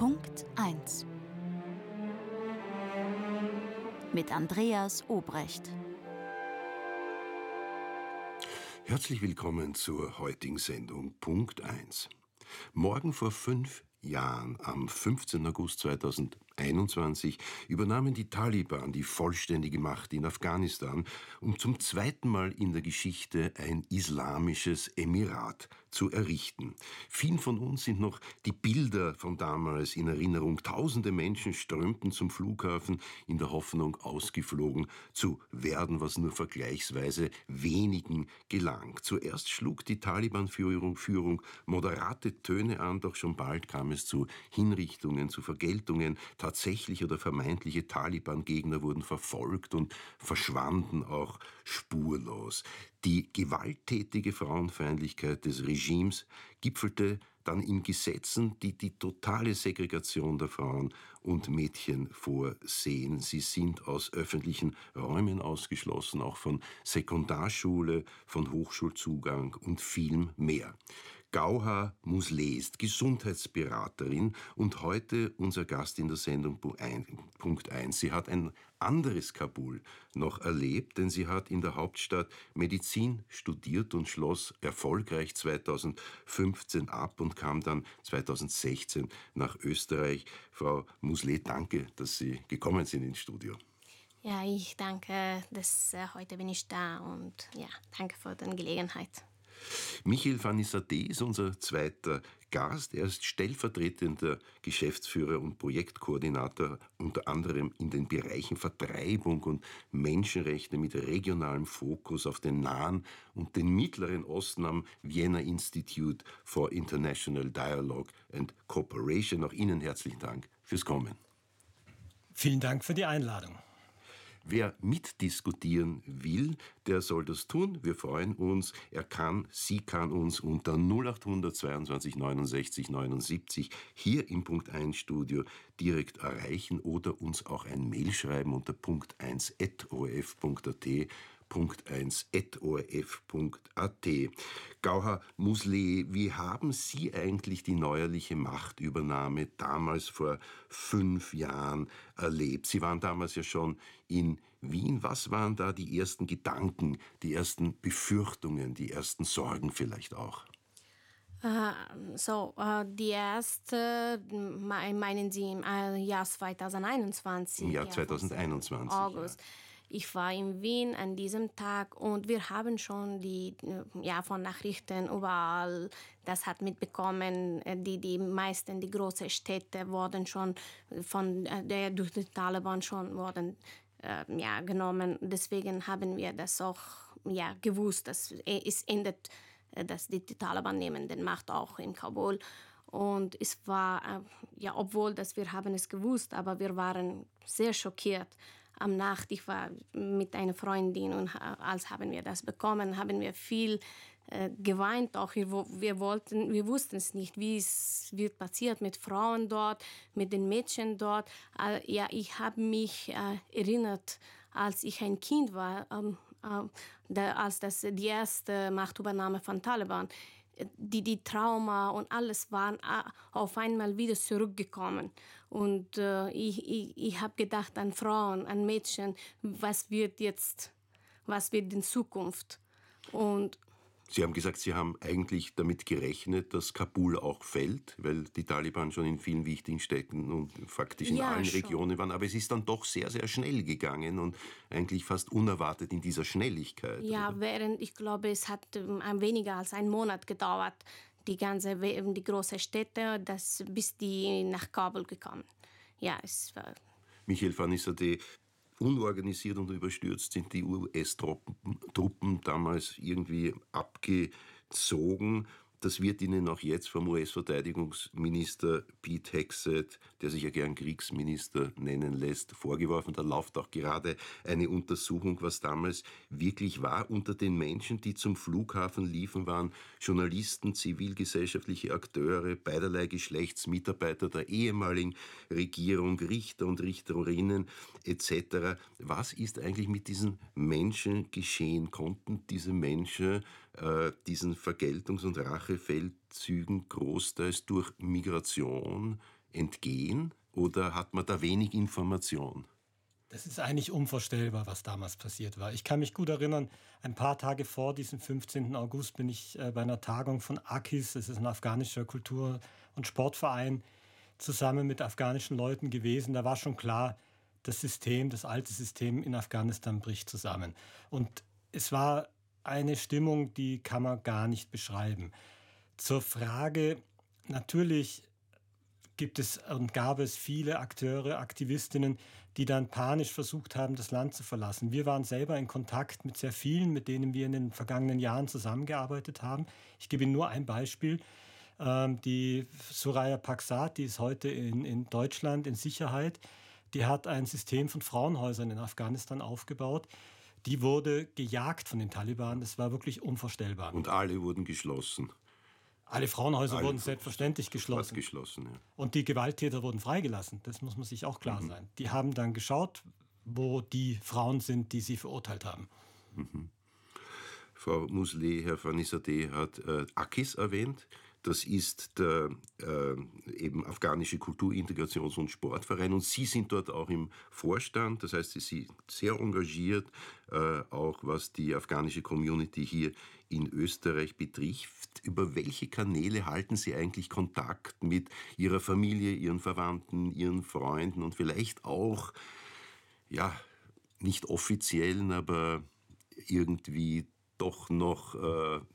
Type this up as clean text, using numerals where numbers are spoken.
Punkt 1 mit Andreas Obrecht. Herzlich willkommen zur heutigen Sendung Punkt 1. Morgen vor 5 Jahren, am 15. August 2021, übernahmen die Taliban die vollständige Macht in Afghanistan, um zum zweiten Mal in der Geschichte ein islamisches Emirat zu errichten. Vielen von uns sind noch die Bilder von damals in Erinnerung. Tausende Menschen strömten zum Flughafen in der Hoffnung, ausgeflogen zu werden, was nur vergleichsweise wenigen gelang. Zuerst schlug die Taliban-Führung moderate Töne an, doch schon bald kam es zu Hinrichtungen, zu Vergeltungen. Tatsächliche oder vermeintliche Taliban-Gegner wurden verfolgt und verschwanden auch spurlos. Die gewalttätige Frauenfeindlichkeit des Regimes gipfelte dann in Gesetzen, die die totale Segregation der Frauen und Mädchen vorsehen. Sie sind aus öffentlichen Räumen ausgeschlossen, auch von Sekundarschule, von Hochschulzugang und vielem mehr. Gauha Musleh ist Gesundheitsberaterin und heute unser Gast in der Sendung Punkt 1. Sie hat ein anderes Kabul noch erlebt, denn sie hat in der Hauptstadt Medizin studiert und schloss erfolgreich 2015 ab und kam dann 2016 nach Österreich. Frau Musleh, danke, dass Sie gekommen sind ins Studio. Ja, ich danke, dass heute bin ich da und ja, danke für die Gelegenheit. Michael Vanissate ist unser zweiter Gast. Er ist stellvertretender Geschäftsführer und Projektkoordinator unter anderem in den Bereichen Vertreibung und Menschenrechte mit regionalem Fokus auf den Nahen und den Mittleren Osten am Vienna Institute for International Dialogue and Cooperation. Auch Ihnen herzlichen Dank fürs Kommen. Vielen Dank für die Einladung. Wer mitdiskutieren will, der soll das tun. Wir freuen uns. Sie kann uns unter 0800 22 69 79 hier im Punkt 1 Studio direkt erreichen oder uns auch ein Mail schreiben unter punkt1@orf.at. punkt1@orf.at. Gauha Musleh, wie haben Sie eigentlich die neuerliche Machtübernahme damals vor 5 Jahren erlebt? Sie waren damals ja schon in Wien. Was waren da die ersten Gedanken, die ersten Befürchtungen, die ersten Sorgen vielleicht auch? Die erste, meinen Sie im Jahr 2021? Im Jahr 2021, August. Ja. Ich war in Wien an diesem Tag und wir haben schon von Nachrichten überall, das hat mitbekommen, die meisten, die großen Städte wurden schon durch die Taliban schon genommen. Deswegen haben wir das auch gewusst, dass es endet, dass die Taliban nehmen die Macht auch in Kabul. Und es war, obwohl dass wir haben es gewusst, aber wir waren sehr schockiert. Am Nacht, ich war mit einer Freundin und als haben wir das bekommen, haben wir viel geweint. Auch wir wussten es nicht, wie es wird passiert mit Frauen dort, mit den Mädchen dort. Ich habe mich erinnert, als ich ein Kind war, als das die erste Machtübernahme von Taliban. Die Trauma und alles waren auf einmal wieder zurückgekommen. Und ich habe gedacht an Frauen, an Mädchen, was wird in Zukunft? Und Sie haben gesagt, Sie haben eigentlich damit gerechnet, dass Kabul auch fällt, weil die Taliban schon in vielen wichtigen Städten und faktisch in allen Regionen waren. Aber es ist dann doch sehr, sehr schnell gegangen und eigentlich fast unerwartet in dieser Schnelligkeit. Ja, ich glaube, es hat weniger als einen Monat gedauert, die großen Städte, bis die nach Kabul gekommen. Ja, es war... Michael Vanissate, unorganisiert und überstürzt sind die US-Truppen damals irgendwie abgezogen. Das wird Ihnen auch jetzt vom US-Verteidigungsminister Pete Hegseth, der sich ja gern Kriegsminister nennen lässt, vorgeworfen. Da läuft auch gerade eine Untersuchung, was damals wirklich war. Unter den Menschen, die zum Flughafen liefen, waren Journalisten, zivilgesellschaftliche Akteure, beiderlei Geschlechts, Mitarbeiter der ehemaligen Regierung, Richter und Richterinnen etc. Was ist eigentlich mit diesen Menschen geschehen? Konnten diese Menschen diesen Vergeltungs- und Rachefeldzügen großteils durch Migration entgehen oder hat man da wenig Information? Das ist eigentlich unvorstellbar, was damals passiert war. Ich kann mich gut erinnern, ein paar Tage vor diesem 15. August bin ich bei einer Tagung von AKIS, das ist ein afghanischer Kultur- und Sportverein, zusammen mit afghanischen Leuten gewesen. Da war schon klar, das alte System in Afghanistan bricht zusammen. Und es war eine Stimmung, die kann man gar nicht beschreiben. Zur Frage, natürlich gibt es und gab es viele Akteure, Aktivistinnen, die dann panisch versucht haben, das Land zu verlassen. Wir waren selber in Kontakt mit sehr vielen, mit denen wir in den vergangenen Jahren zusammengearbeitet haben. Ich gebe Ihnen nur ein Beispiel. Die Soraya Paksat, die ist heute in Deutschland in Sicherheit, die hat ein System von Frauenhäusern in Afghanistan aufgebaut. Die wurde gejagt von den Taliban. Das war wirklich unvorstellbar. Und alle wurden geschlossen. Alle Frauenhäuser wurden selbstverständlich geschlossen. Geschlossen, ja. Und die Gewalttäter wurden freigelassen. Das muss man sich auch klar sein. Die haben dann geschaut, wo die Frauen sind, die sie verurteilt haben. Frau Musleh, Herr Fanissadeh hat AKIS erwähnt. Das ist der eben afghanische Kulturintegrations- und Sportverein. Und Sie sind dort auch im Vorstand. Das heißt, Sie sind sehr engagiert, auch was die afghanische Community hier in Österreich betrifft. Über welche Kanäle halten Sie eigentlich Kontakt mit Ihrer Familie, Ihren Verwandten, Ihren Freunden und vielleicht auch, ja, nicht offiziellen, aber irgendwie doch noch